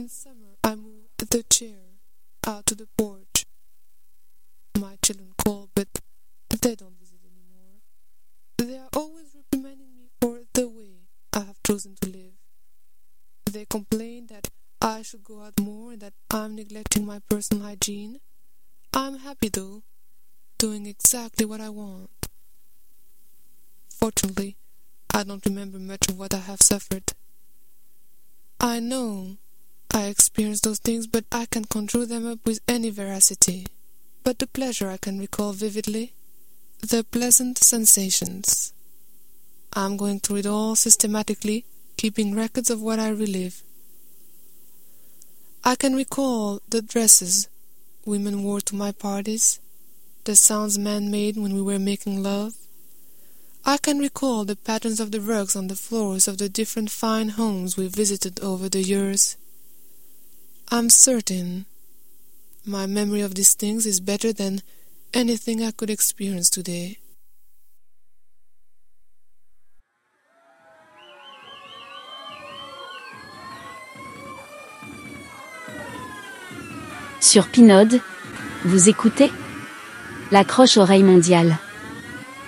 summer I move the chair out to the porch. My children call, but they don't visit anymore. They are always reprimanding me for the way I have chosen to live. They complain that I should go out more and that I'm neglecting my personal hygiene. I'm happy though, doing exactly what I want. Fortunately, I don't remember much of what I have suffered. I know I experienced those things, but I can conjure them up with any veracity. But the pleasure I can recall vividly, the pleasant sensations. I'm going through it all systematically, keeping records of what I relive. I can recall the dresses women wore to my parties, the sounds men made when we were making love. I can recall the patterns of the rugs on the floors of the different fine homes we visited over the years. I'm certain my memory of these things is better than anything I could experience today. Sur Pinode, vous écoutez La Croche-Oreille Mondiale.